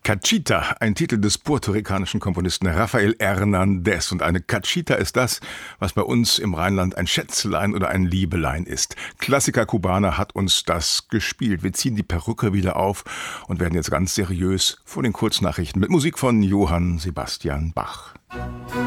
Cachita, ein Titel des puerto-ricanischen Komponisten Rafael Hernández. Und eine Cachita ist das, was bei uns im Rheinland ein Schätzelein oder ein Liebelein ist. Klassiker Cubana hat uns das gespielt. Wir ziehen die Perücke wieder auf und werden jetzt ganz seriös vor den Kurznachrichten mit Musik von Johann Sebastian Bach.